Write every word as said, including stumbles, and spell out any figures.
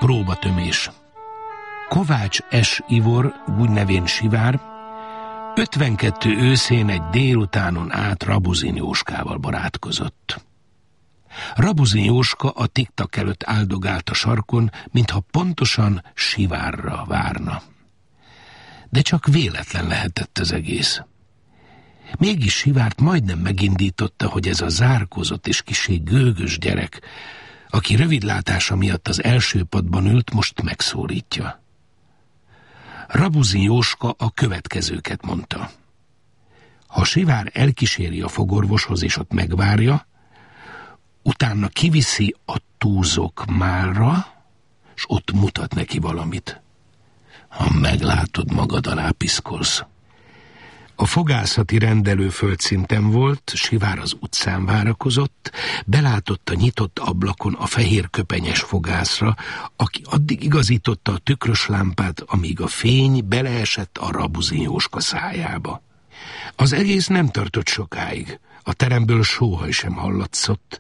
Próbatömés. Kovács S. Ivor, úgy nevén Sivár, ötvenkettő őszén egy délutánon át Rabuzin Jóskával barátkozott. Rabuzin Jóska a tiktak előtt áldogált a sarkon, mintha pontosan Sivárra várna. De csak véletlen lehetett az egész. Mégis Sivárt majdnem megindította, hogy ez a zárkózott és kissé gőgös gyerek, aki rövidlátása miatt az első padban ült, most megszólítja. Rabuzin Jóska a következőket mondta. Ha Sivár elkíséri a fogorvoshoz és ott megvárja, utána kiviszi a túzok málra, s ott mutat neki valamit. Ha meglátod, magad alá piszkolsz. A fogászati rendelő földszinten volt, Sivár az utcán várakozott, belátott a nyitott ablakon a fehér köpenyes fogászra, aki addig igazította a tükrös lámpát, amíg a fény beleesett a Rabuzin Jóska szájába. Az egész nem tartott sokáig. A teremből sóhaj sem hallatszott,